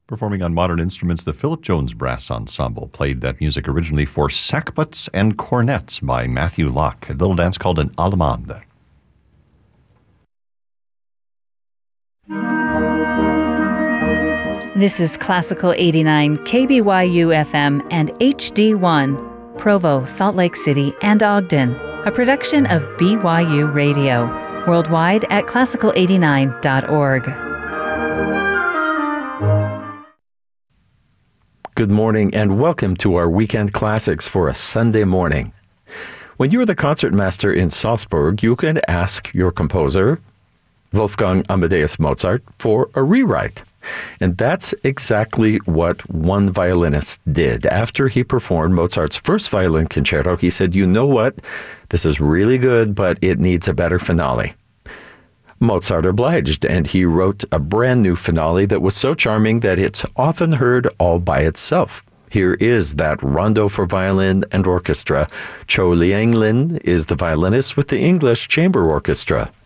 Performing on modern instruments, the Philip Jones Brass Ensemble played that music originally for sackbuts and cornets by Matthew Locke, a little dance called an allemande. This is Classical 89, KBYU FM and HD1, Provo, Salt Lake City, and Ogden, a production of BYU Radio, worldwide at classical89.org. Good morning and welcome to our Weekend Classics for a Sunday morning. When you're the concertmaster in Salzburg, you can ask your composer, Wolfgang Amadeus Mozart, for a rewrite. And that's exactly what one violinist did. After he performed Mozart's first violin concerto, he said, "You know what? This is really good, but it needs a better finale." Mozart obliged, and he wrote a brand new finale that was so charming that it's often heard all by itself. Here is that rondo for violin and orchestra. Cho Liang-lin is the violinist with the English Chamber Orchestra.